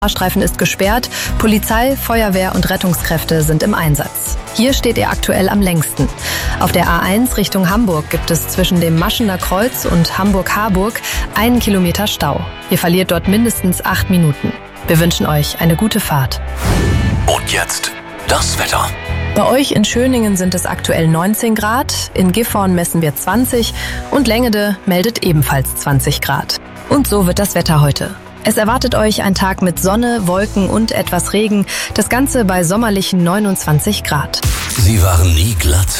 Streifen ist gesperrt, Polizei, Feuerwehr und Rettungskräfte sind im Einsatz. Hier steht er aktuell am längsten. Auf der A1 Richtung Hamburg gibt es zwischen dem Maschener Kreuz und Hamburg-Harburg 1 Kilometer Stau. Ihr verliert dort mindestens 8 Minuten. Wir wünschen euch eine gute Fahrt. Und jetzt das Wetter. Bei euch in Schöningen sind es aktuell 19 Grad, in Gifhorn messen wir 20 und Längede meldet ebenfalls 20 Grad. Und so wird das Wetter heute. Es erwartet euch ein Tag mit Sonne, Wolken und etwas Regen, das Ganze bei sommerlichen 29 Grad. Sie waren nie glatt,